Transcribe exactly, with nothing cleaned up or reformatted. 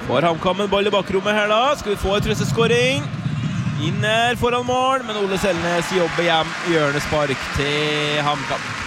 Får HamKam en ball i bakrommet her da. Skal vi få et presseskåring? Inn her foran mål, men Ole Selnes jobber hjem hjørnespark til HamKam.